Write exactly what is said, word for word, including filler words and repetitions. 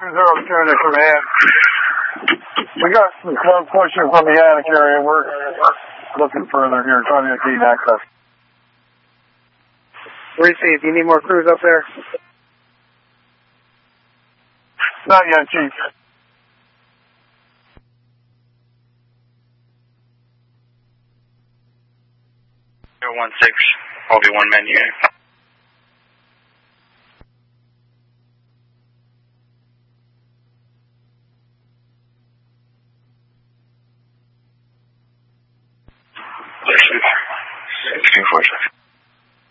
Zero two in the command. We got some smoke pushing from the attic area. We're looking further here, trying to gain access. Receive. Do you need more crews up there? Not yet, Chief. zero one six, I'll be one man unit.